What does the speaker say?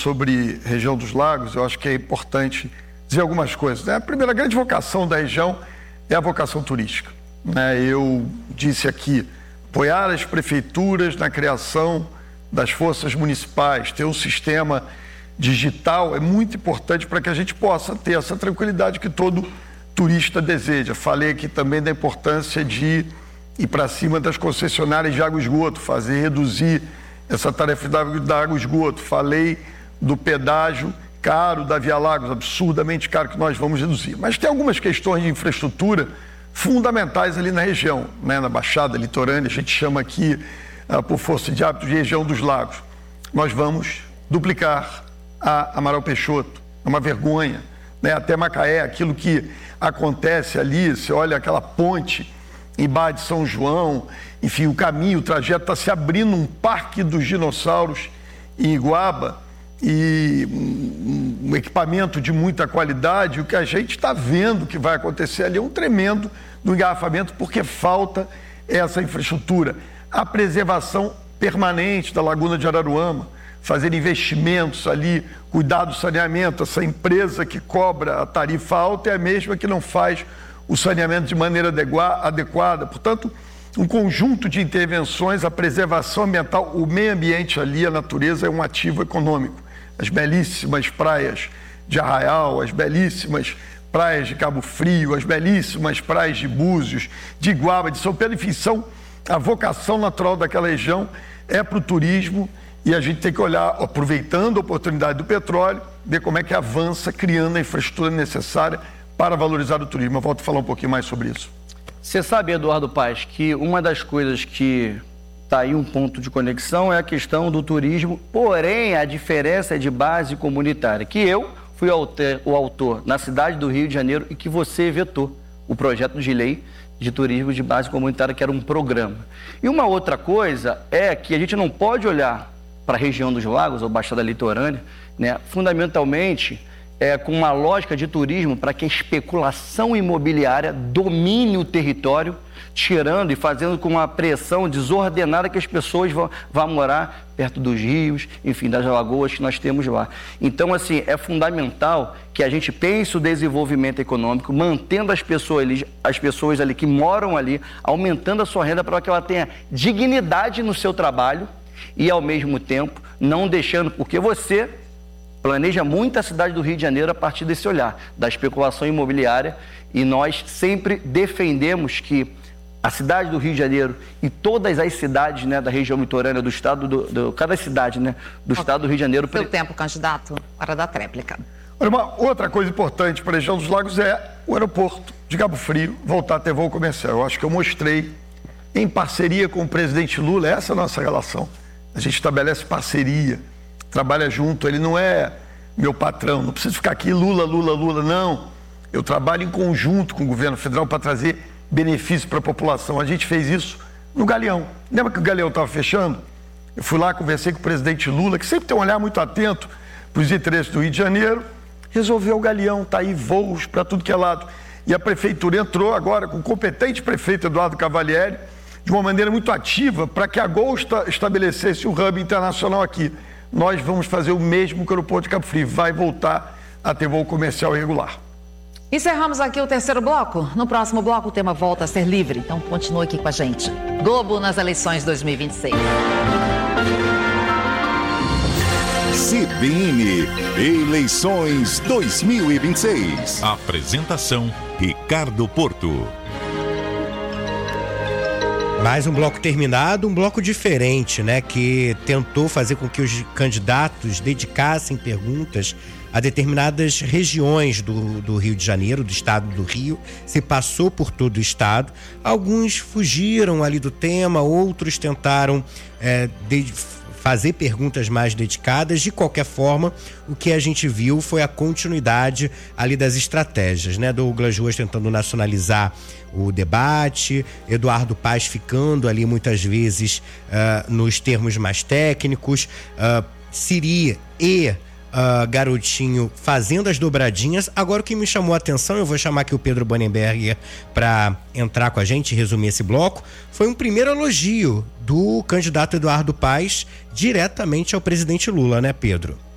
sobre região dos lagos, eu acho que é importante dizer algumas coisas, né? A primeira grande vocação da região é a vocação turística, né? Eu disse aqui, apoiar as prefeituras na criação das forças municipais, ter um sistema digital é muito importante para que a gente possa ter essa tranquilidade que todo turista deseja. Falei aqui também da importância de ir para cima das concessionárias de água e esgoto, reduzir essa tarefa da água e esgoto. Falei do pedágio caro da Via Lagos, absurdamente caro, que nós vamos reduzir. Mas tem algumas questões de infraestrutura fundamentais ali na região, né? Na Baixada Litorânea, a gente chama aqui, por força de hábitos, de região dos lagos. Nós vamos duplicar a Amaral Peixoto, é uma vergonha, né? Até Macaé, aquilo que acontece ali, você olha aquela ponte em Barra de São João, enfim, o caminho, o trajeto está se abrindo, um parque dos dinossauros em Iguaba, e um equipamento de muita qualidade. O que a gente está vendo que vai acontecer ali é um tremendo engarrafamento, porque falta essa infraestrutura. A preservação permanente da Laguna de Araruama, fazer investimentos ali, cuidar do saneamento. Essa empresa que cobra a tarifa alta é a mesma que não faz o saneamento de maneira adequada. Portanto, um conjunto de intervenções, a preservação ambiental, o meio ambiente ali, a natureza é um ativo econômico. As belíssimas praias de Arraial, as belíssimas praias de Cabo Frio, as belíssimas praias de Búzios, de Iguaba, de São Pedro, enfim, a vocação natural daquela região é para o turismo, e a gente tem que olhar, aproveitando a oportunidade do petróleo, ver como é que avança, criando a infraestrutura necessária para valorizar o turismo. Eu volto a falar um pouquinho mais sobre isso. Você sabe, Eduardo Paes, que uma das coisas que está aí um ponto de conexão é a questão do turismo, porém a diferença é de base comunitária, que eu fui o autor na cidade do Rio de Janeiro e que você vetou o projeto de lei de turismo de base comunitária, que era um programa. E uma outra coisa é que a gente não pode olhar para a região dos lagos ou Baixada Litorânea, né, fundamentalmente com uma lógica de turismo para que a especulação imobiliária domine o território, tirando e fazendo com uma pressão desordenada que as pessoas vão morar perto dos rios, enfim, das lagoas que nós temos lá. Então, assim, é fundamental que a gente pense o desenvolvimento econômico, mantendo as pessoas ali que moram ali, aumentando a sua renda para que ela tenha dignidade no seu trabalho e, ao mesmo tempo, não deixando, porque você planeja muito a cidade do Rio de Janeiro a partir desse olhar, da especulação imobiliária, e nós sempre defendemos que a cidade do Rio de Janeiro e todas as cidades, né, da região litorânea do estado, cada cidade, né, do estado do Rio de Janeiro... Seu tempo, candidato, para dar tréplica. Uma outra coisa importante para a região dos lagos é o aeroporto de Cabo Frio voltar a ter voo comercial. Eu acho que eu mostrei, em parceria com o presidente Lula, essa é a nossa relação. A gente estabelece parceria, trabalha junto, ele não é meu patrão, não precisa ficar aqui Lula, Lula, Lula, não. Eu trabalho em conjunto com o governo federal para trazer benefício para a população. A gente fez isso no Galeão. Lembra que o Galeão estava fechando? Eu fui lá, conversei com o presidente Lula, que sempre tem um olhar muito atento para os interesses do Rio de Janeiro, resolveu o Galeão, está aí voos para tudo que é lado. E a prefeitura entrou agora com o competente prefeito Eduardo Cavalieri, de uma maneira muito ativa, para que a Gol estabelecesse um hub internacional aqui. Nós vamos fazer o mesmo que o aeroporto de Cabo Frio, vai voltar a ter voo comercial regular. Encerramos aqui o terceiro bloco. No próximo bloco o tema volta a ser livre, então continue aqui com a gente. Globo nas eleições 2026. CBN Eleições 2026. Apresentação: Ricardo Porto. Mais um bloco terminado, um bloco diferente, né? Que tentou fazer com que os candidatos dedicassem perguntas a determinadas regiões do Rio de Janeiro, do estado do Rio. Se passou por todo o estado. Alguns fugiram ali do tema, outros tentaram fazer perguntas mais dedicadas. De qualquer forma, o que a gente viu foi a continuidade ali das estratégias, né? Douglas Ruas tentando nacionalizar o debate, Eduardo Paes ficando ali muitas vezes nos termos mais técnicos, Siri e Garotinho fazendo as dobradinhas. Agora o que me chamou a atenção, eu vou chamar aqui o Pedro Bonenberger para entrar com a gente e resumir esse bloco, foi um primeiro elogio do candidato Eduardo Paes diretamente ao presidente Lula, né, Pedro?